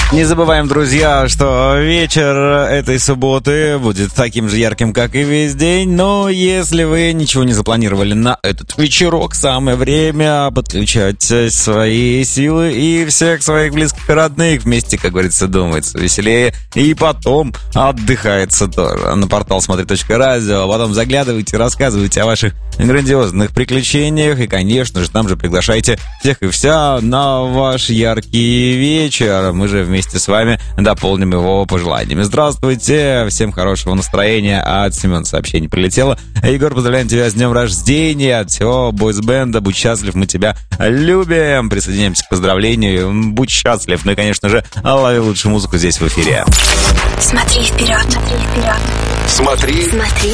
Не забываем, друзья, что вечер этой субботы будет таким же ярким, как и весь день. Но если вы ничего не запланировали на этот вечерок, самое время подключать свои силы и всех своих близких и родных. Вместе, как говорится, думается веселее. И потом отдыхается тоже. На портал смотри.радио. Потом заглядывайте, рассказывайте о ваших грандиозных приключениях. И, конечно же, там же приглашайте всех и вся на ваш яркий вечер. Мы же вместе с вами дополним его пожеланиями. Здравствуйте, всем хорошего настроения. От Семена сообщение прилетело. Егор, поздравляем тебя с днем рождения. От всего бойсбенда. Будь счастлив, мы тебя любим. Присоединяемся к поздравлению. Будь счастлив. Ну и, конечно же, лови лучшую музыку здесь в эфире. Смотри вперед, смотри вперед. Смотри